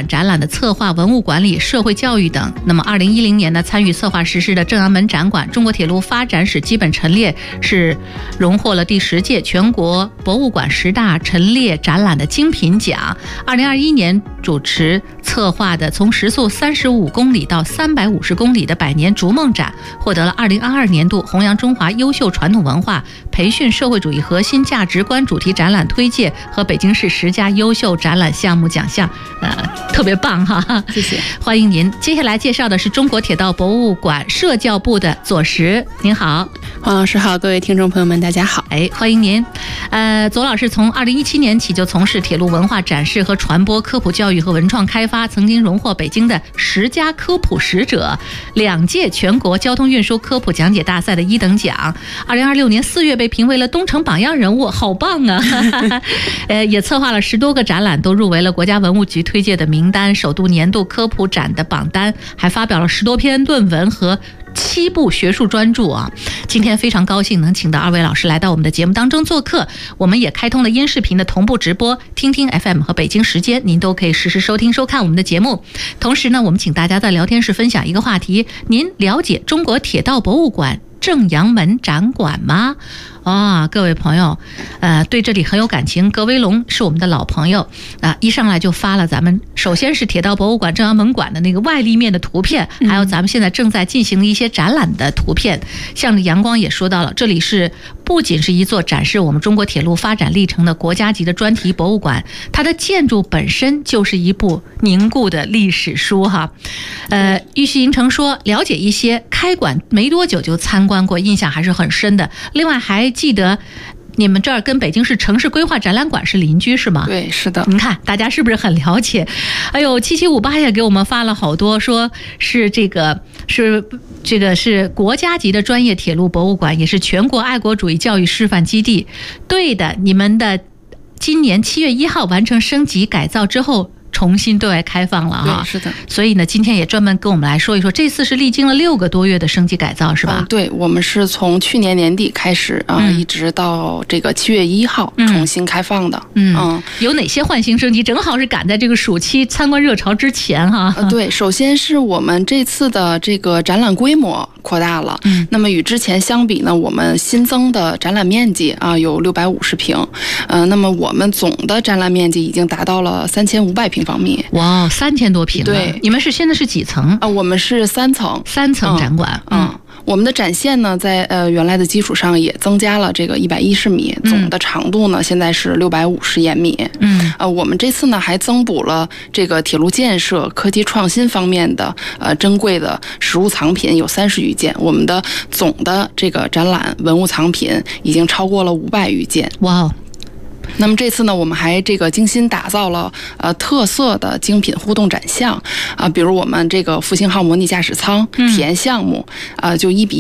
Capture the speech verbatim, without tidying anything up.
馆展览的策划、文物管理、社会教育等。那么二零一零年呢，参与策划实施的正阳门展馆中国铁路发展史基本陈列是荣获了第十届全国博物馆十大陈列展览的精品奖。二零二一年主持策划的从时速三十五公里到三百五十公里的百年逐梦展，获得了二零二二年度弘扬中华优秀传统文化、培训社会主义核心价值观主题展览推介和北京市十佳优秀展览项目奖项，呃，特别棒哈！ 谢谢， 欢迎您。接下来介绍的是中国铁道博物馆社教部的左石，您好， 黄老师好，各位听众朋友们，大家好， 哎，欢迎您。呃，左老师从二零一七年起就从事铁路文化展示和传播、科普教育和文创开发，曾经荣获北京的十佳科普使者、两届全国交通运输科普讲解大赛的一等奖。二零二六年四月被评为了东城榜样人物，好棒啊！呃，也策划了十多个展览，都入围了国家文物局推介的名单，首度年度科普展的榜单，还发表了十多篇论文和七部学术专著啊！今天非常高兴能请到二位老师来到我们的节目当中做客，我们也开通了音视频的同步直播，听听 F M 和北京时间，您都可以实时收听收看我们的节目。同时呢，我们请大家在聊天室分享一个话题：您了解中国铁道博物馆正阳门展馆吗？啊、哦，各位朋友，呃，对这里很有感情。葛威龙是我们的老朋友啊、呃，一上来就发了咱们首先是铁道博物馆正阳门馆的那个外立面的图片，还有咱们现在正在进行的一些展览的图片。像这阳光也说到了，这里是不仅是一座展示我们中国铁路发展历程的国家级的专题博物馆，它的建筑本身就是一部凝固的历史书哈。呃，玉溪银城说了解一些，开馆没多久就参观过，印象还是很深的。另外还记得你们这儿跟北京市城市规划展览馆是邻居是吗？ 对，是的。 你看大家是不是很了解？哎呦，七七五八也给我们发了好多，说是这个是这个是国家级的专业铁路博物馆，也是全国爱国主义教育示范基地。对的，你们的今年七月一号完成升级改造之后，重新对外开放了哈， 是的。 所以呢，今天也专门跟我们来说一说，这次是历经了六个多月的升级改造，是吧？ 嗯、对，我们是从去年年底开始啊、呃嗯，一直到这个七月一号重新开放的。 嗯，嗯有哪些换新升级？正好是赶在这个暑期参观热潮之前哈。 呃、对，首先是我们这次的这个展览规模扩大了。嗯，那么与之前相比呢，我们新增的展览面积啊有六百五十平，呃，那么我们总的展览面积已经达到了三千五百平方米。 哇，三千多平！ 对， 你们是现在是几层啊？我们是三层， 三层展馆。 嗯，嗯我们的展线呢，在呃原来的基础上也增加了这个一百一十米，总的长度呢、嗯、现在是六百五十延米。 嗯， 呃，我们这次呢还增补了这个铁路建设、科技创新方面的呃珍贵的实物藏品有三十余件，我们的总的这个展览文物藏品已经超过了五百余件。 哇哦！ 那么这次呢，我们还这个精心打造了呃特色的精品互动展项啊、呃，比如我们这个复兴号模拟驾驶舱体验项目啊、呃，就一比